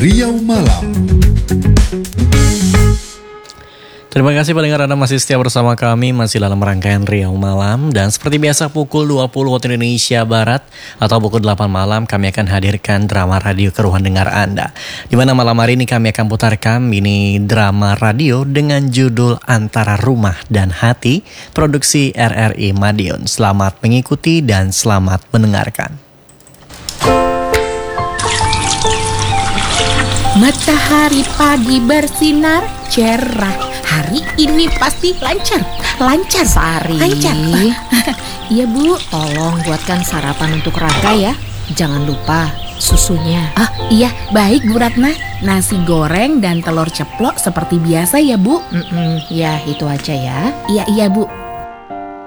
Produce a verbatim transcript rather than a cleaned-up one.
Riau Malam. Terima kasih pendengar, Anda masih setia bersama kami, masih dalam rangkaian Riau Malam. Dan seperti biasa pukul dua puluh waktu Indonesia Barat atau pukul delapan malam kami akan hadirkan drama radio keruhan dengar Anda. Di mana malam hari ini kami akan putarkan mini drama radio dengan judul Antara Rumah dan Hati, produksi R R I Madiun. Selamat mengikuti dan selamat mendengarkan. Matahari pagi bersinar cerah. Hari ini pasti lancar, lancar Sari. Lancar. Iya Bu, tolong buatkan sarapan untuk Raka ya. Jangan lupa susunya. Ah iya, baik Bu Ratna. Nasi goreng dan telur ceplok seperti biasa ya Bu. Mm-mm, ya itu aja ya. Iya iya Bu.